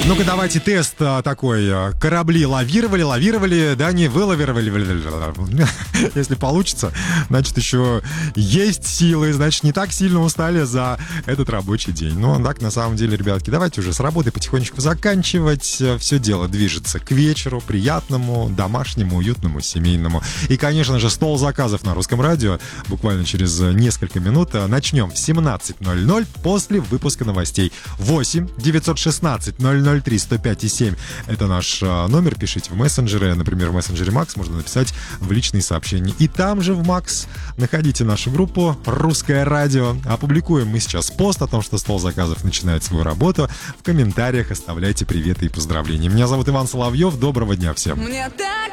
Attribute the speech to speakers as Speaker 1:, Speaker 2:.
Speaker 1: Ну-ка, давайте тест такой. Корабли лавировали, да, не вылавировали. Если получится, значит, еще есть силы, значит, не так сильно устали за этот рабочий день. Ну, так, на самом деле, ребятки, давайте уже с работы потихонечку заканчивать. Все дело движется к вечеру, приятному, домашнему, уютному, семейному. И, конечно же, стол заказов на Русском радио буквально через несколько минут. Начнем в 17:00 после выпуска новостей. 8 916 003 105 7. Это наш номер. Пишите в мессенджеры. Например, в мессенджере Макс можно написать в личные сообщения. И там же в Макс находите нашу группу «Русское радио». Опубликуем мы сейчас пост о том, что стол заказов начинает свою работу. В комментариях оставляйте приветы и поздравления. Меня зовут Иван Соловьев. Доброго дня всем.
Speaker 2: Мне так